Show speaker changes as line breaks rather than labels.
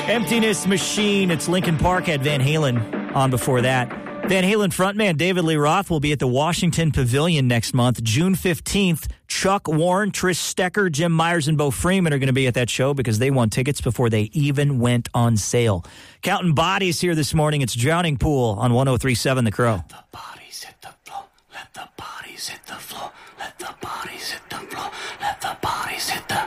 Emptiness Machine. It's Linkin Park had Van Halen on before that. Van Halen frontman David Lee Roth will be at the Washington Pavilion next month, June 15th. Chuck Warren, Trish Stecker, Jim Myers, and Bo Freeman are going to be at that show because they won tickets before they even went on sale. Counting bodies here this morning. It's Drowning Pool on 103.7 The Crow.
Let the bodies hit the floor. Let the bodies hit the floor. Let the bodies hit the floor. Let the bodies hit the